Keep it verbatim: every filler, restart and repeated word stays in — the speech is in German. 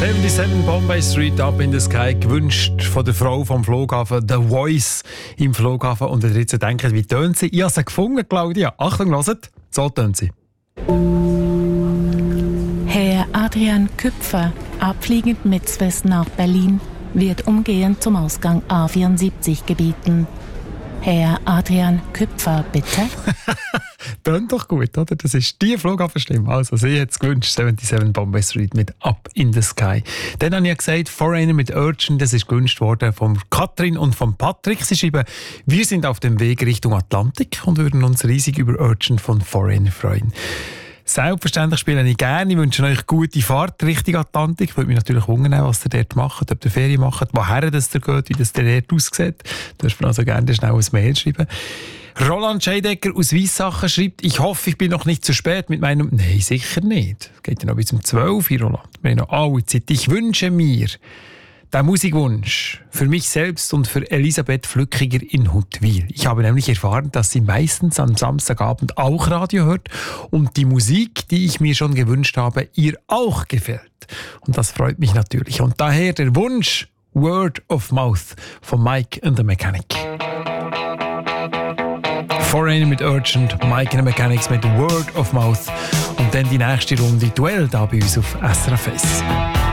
siebenundsiebzig Bombay Street, Up in the Sky, gewünscht von der Frau vom Flughafen, The Voice im Flughafen. Und ihr jetzt denkt, wie tönt sie? Ich habe sie gefunden, Claudia. Achtung, hört, so tönt sie. Herr Adrian Küpfer, abfliegend mit Swiss nach Berlin, wird umgehend zum Ausgang A vierundsiebzig gebeten. Herr Adrian Küpfer, bitte. Tönt doch gut, oder? Das ist die Flughafenstimme. Also, sie hat es gewünscht, siebenundsiebzig Bombay Street mit Up in the Sky. Dann habe ich gesagt, Foreigner mit Urgent, das ist gewünscht worden von Katrin und von Patrick. Sie schreiben, wir sind auf dem Weg Richtung Atlantik und würden uns riesig über Urgent von Foreigner freuen. Selbstverständlich spiele ich gerne. Ich wünsche euch gute Fahrt Richtung Atlantik. Ich würde mich natürlich wundern, was ihr dort macht, ob ihr Ferien macht, woher das ihr geht, wie das dort aussieht. Du darfst mir also gerne schnell ein Mail schreiben. Roland Scheidecker aus Weissachen schreibt, ich hoffe, ich bin noch nicht zu spät mit meinem... Nein, sicher nicht. Es geht ja noch bis um zwölf Uhr, Roland. Wir haben noch alle Zeit. Ich wünsche mir den Musikwunsch für mich selbst und für Elisabeth Flückiger in Huttwil. Ich habe nämlich erfahren, dass sie meistens am Samstagabend auch Radio hört und die Musik, die ich mir schon gewünscht habe, ihr auch gefällt. Und das freut mich natürlich. Und daher der Wunsch Word of Mouth von Mike and the Mechanic. Foreigner mit Urgent, Mike and the Mechanics mit Word of Mouth und dann die nächste Runde Duell da bei uns auf S R F eins.